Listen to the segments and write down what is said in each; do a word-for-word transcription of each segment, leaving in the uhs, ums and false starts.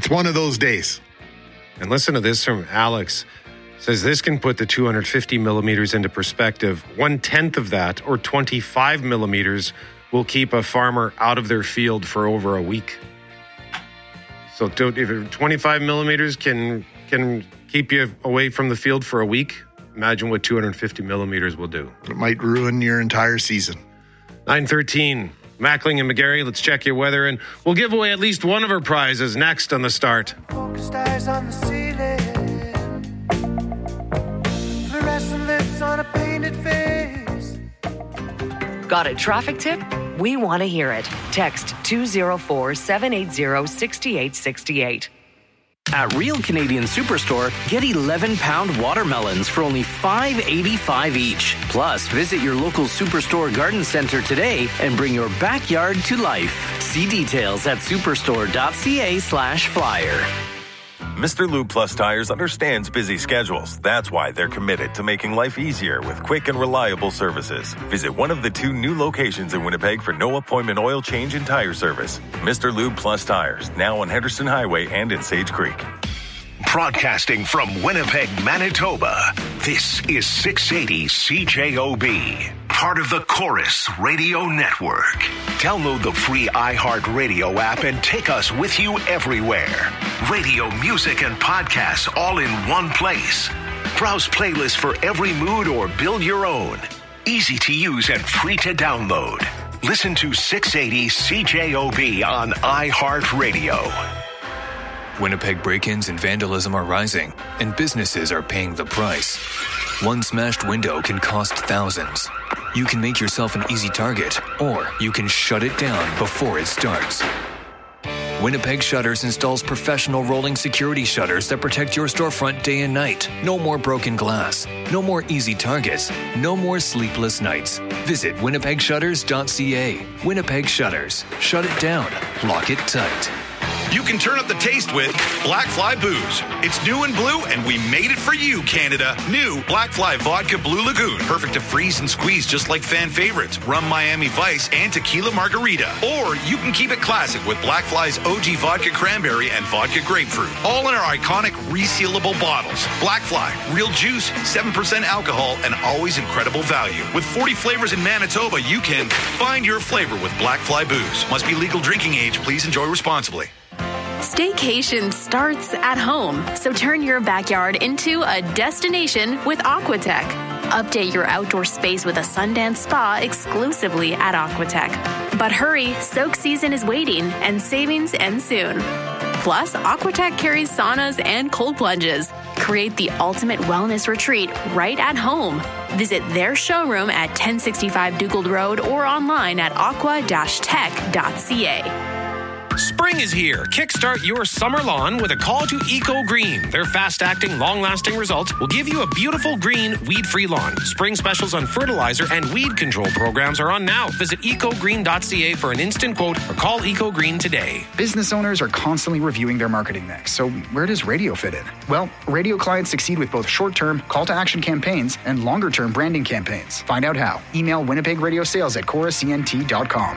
It's one of those days. And listen to this from Alex. Says this can put the two hundred fifty millimeters into perspective. One tenth of that, or twenty-five millimeters, will keep a farmer out of their field for over a week. So if twenty-five millimeters can can keep you away from the field for a week, imagine what two hundred fifty millimeters will do. It might ruin your entire season. nine thirteen, Mackling and McGarry, let's check your weather, and we'll give away at least one of our prizes next on The Start. Focused eyes on the ceiling, fluorescent lips on a painted face. Got a traffic tip? We want to hear it. Text two oh four, seven eight zero, six eight six eight. At Real Canadian Superstore, get eleven pound watermelons for only five dollars and eighty-five cents each. Plus, visit your local Superstore garden center today and bring your backyard to life. See details at superstore.ca slash flyer. Mister Lube Plus Tires understands busy schedules. That's why they're committed to making life easier with quick and reliable services. Visit one of the two new locations in Winnipeg for no appointment oil change and tire service. Mister Lube Plus Tires, now on Henderson Highway and in Sage Creek. Broadcasting from Winnipeg, Manitoba, this is six eighty C J O B, part of the Chorus Radio Network. Download the free iHeartRadio app and take us with you everywhere. Radio, music, and podcasts all in one place. Browse playlists for every mood or build your own. Easy to use and free to download. Listen to six eighty C J O B on iHeartRadio. Winnipeg break-ins and vandalism are rising, and businesses are paying the price. One smashed window can cost thousands. You can make yourself an easy target, or you can shut it down before it starts. Winnipeg Shutters installs professional rolling security shutters that protect your storefront day and night. No more broken glass. No more easy targets. No more sleepless nights. Visit winnipeg shutters dot c a. Winnipeg Shutters. Shut it down. Lock it tight. You can turn up the taste with Black Fly Booze. It's new and blue, and we made it for you, Canada. New Black Fly Vodka Blue Lagoon. Perfect to freeze and squeeze just like fan favorites, Rum Miami Vice and Tequila Margarita. Or you can keep it classic with Black Fly's O G Vodka Cranberry and Vodka Grapefruit. All in our iconic resealable bottles. Black Fly, real juice, seven percent alcohol, and always incredible value. With forty flavors in Manitoba, you can find your flavor with Black Fly Booze. Must be legal drinking age. Please enjoy responsibly. Staycation starts at home, so turn your backyard into a destination with Aquatech. Update your outdoor space with a Sundance spa exclusively at Aquatech. But hurry, soak season is waiting, and savings end soon. Plus, Aquatech carries saunas and cold plunges. Create the ultimate wellness retreat right at home. Visit their showroom at ten sixty-five Dugald Road or online at aqua dash tech dot c a. Spring is here. Kickstart your summer lawn with a call to Eco Green. Their fast-acting, long-lasting results will give you a beautiful green, weed-free lawn. Spring specials on fertilizer and weed control programs are on now. Visit eco green dot c a for an instant quote or call Eco Green today. Business owners are constantly reviewing their marketing mix, so where does radio fit in? Well, radio clients succeed with both short-term call-to-action campaigns and longer-term branding campaigns. Find out how. Email Winnipeg Radio Sales at chorus c n t dot com.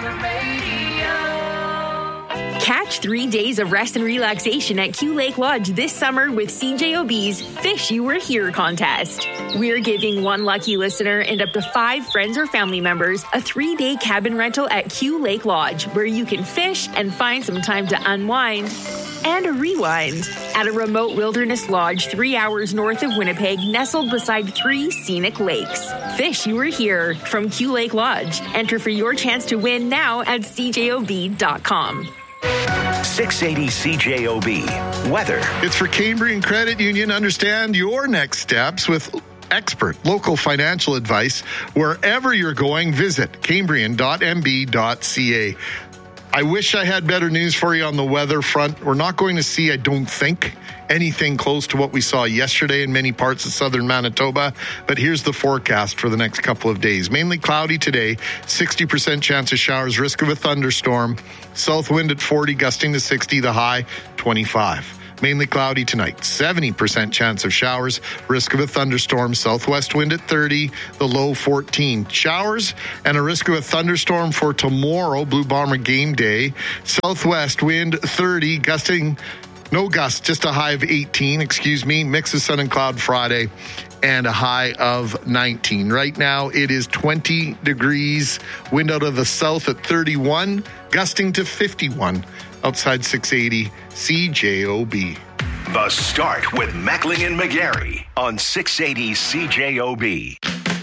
Catch three days of rest and relaxation at Q Lake Lodge this summer with C J O B's Fish You Were Here contest. We're giving one lucky listener and up to five friends or family members a three-day cabin rental at Q Lake Lodge, where you can fish and find some time to unwind and rewind at a remote wilderness lodge three hours north of Winnipeg, nestled beside three scenic lakes. Fish You Were Here from Q Lake Lodge. Enter for your chance to win now at c j o b dot com. six eighty C J O B. Weather. It's for Cambrian Credit Union. Understand your next steps with expert local financial advice. Wherever you're going, visit cambrian dot m b dot c a. I wish I had better news for you on the weather front. We're not going to see, I don't think, anything close to what we saw yesterday in many parts of southern Manitoba. But here's the forecast for the next couple of days. Mainly cloudy today, sixty percent chance of showers, risk of a thunderstorm. South wind at forty, gusting to sixty, the high twenty-five. Mainly cloudy tonight. seventy percent chance of showers. Risk of a thunderstorm. Southwest wind at thirty. The low fourteen. Showers and a risk of a thunderstorm for tomorrow. Blue Bomber game day. Southwest wind thirty. Gusting. No gusts. Just a high of eighteen. Excuse me. Mix of sun and cloud Friday. And a high of nineteen. Right now, it is twenty degrees. Wind out of the south at thirty-one. Gusting to fifty-one. Outside six eighty C J O B. The Start with Mackling and McGarry on six eighty C J O B.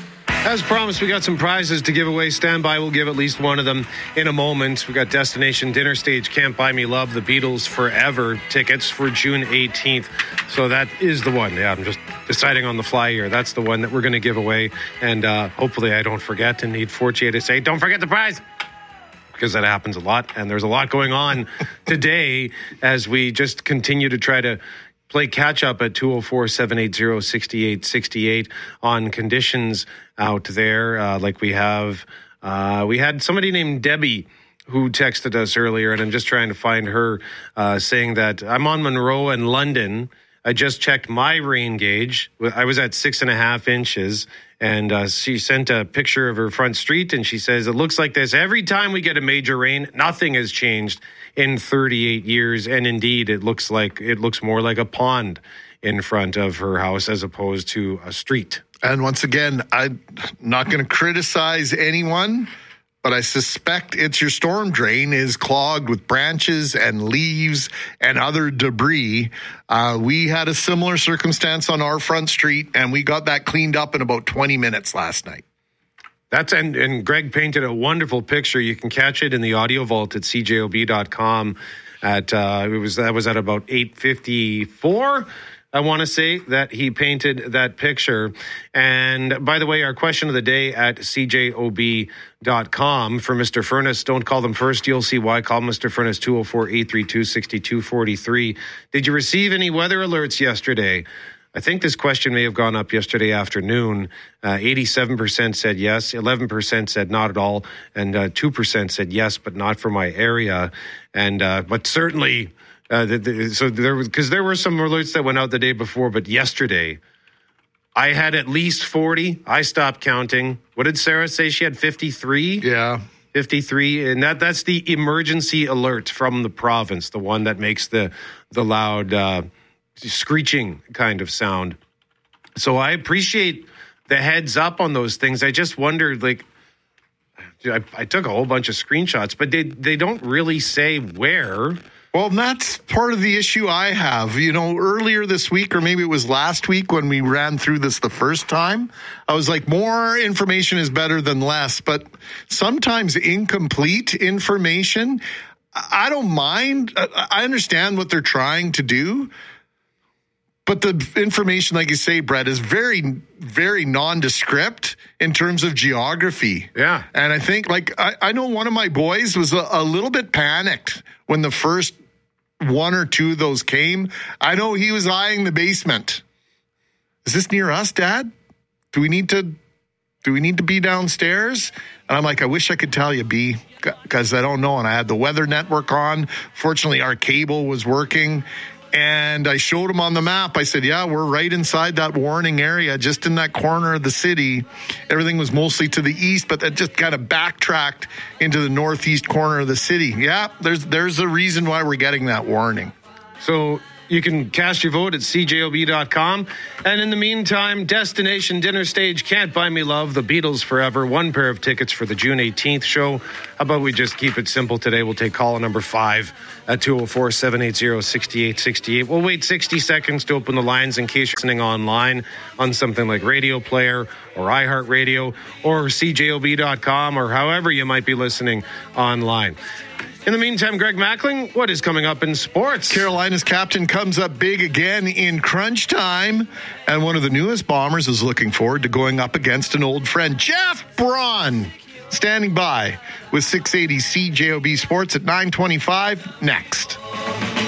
As promised, we got some prizes to give away. Stand by. We'll give at least one of them in a moment. We got Destination Dinner Stage, Can't Buy Me Love, The Beatles Forever tickets for June eighteenth. So that is the one. Yeah, I'm just deciding on the fly here. That's the one that we're going to give away. And uh, hopefully I don't forget and need Fortier to say, don't forget the prize. Because that happens a lot. And there's a lot going on today as we just continue to try to play catch-up at two oh four, seven eight zero, six eight six eight on conditions out there. Uh, like we have, uh, we had somebody named Debbie who texted us earlier, and I'm just trying to find her, uh, saying that I'm on Monroe and London. I just checked my rain gauge. I was at six and a half inches. And uh, she sent a picture of her front street, and she says, it looks like this every time we get a major rain. Nothing has changed in thirty-eight years. And indeed, it looks like it looks more like a pond in front of her house as opposed to a street. And once again, I'm not going to criticize anyone, but I suspect it's your storm drain is clogged with branches and leaves and other debris. Uh, we had a similar circumstance on our front street, and we got that cleaned up in about twenty minutes last night. That's and, and Greg painted a wonderful picture. You can catch it in the audio vault at C J O B dot com. At uh, it was that was at about eight fifty-four. I want to say that he painted that picture. And by the way, our question of the day at C J O B dot com for Mister Furness. Don't call them first. You'll see why. Call Mister Furness two oh four, eight three two, six two four three. Did you receive any weather alerts yesterday? I think this question may have gone up yesterday afternoon. Uh, eighty-seven percent said yes, eleven percent said not at all, and uh, two percent said yes, but not for my area. And uh, but certainly... Uh, the, the, so there was, because there were some alerts that went out the day before, but yesterday I had at least forty. I stopped counting. What did Sarah say? She had fifty-three? Yeah. fifty-three. And that that's the emergency alert from the province, the one that makes the, the loud uh, screeching kind of sound. So I appreciate the heads up on those things. I just wondered, like, I, I took a whole bunch of screenshots, but they they don't really say where. Well, that's part of the issue I have. You know, earlier this week, or maybe it was last week when we ran through this the first time, I was like, more information is better than less. But sometimes incomplete information, I don't mind. I understand what they're trying to do. But the information, like you say, Brett, is very, very nondescript in terms of geography. Yeah. And I think, like, I, I know one of my boys was a, a little bit panicked when the first one or two of those came. I know he was eyeing the basement. Is this near us, Dad? Do we need to, do we need to be downstairs? And I'm like, I wish I could tell you, B, because I don't know. And I had the weather network on. Fortunately, our cable was working. And I showed him on the map. I said, yeah, we're right inside that warning area, just in that corner of the city. Everything was mostly to the east, but that just kind of backtracked into the northeast corner of the city. Yeah, there's there's a reason why we're getting that warning. So you can cast your vote at C J O B dot com. And in the meantime, Destination Dinner Stage, Can't Buy Me Love, The Beatles Forever, one pair of tickets for the June eighteenth show. How about we just keep it simple today? We'll take caller number five at two oh four, seven eight zero, six eight six eight. We'll wait sixty seconds to open the lines in case you're listening online on something like Radio Player or iHeartRadio or C J O B dot com or however you might be listening online. In the meantime, Greg Mackling, what is coming up in sports? Carolina's captain comes up big again in crunch time, and one of the newest Bombers is looking forward to going up against an old friend, Jeff Braun, standing by with six eighty C J O B Sports at nine twenty-five next.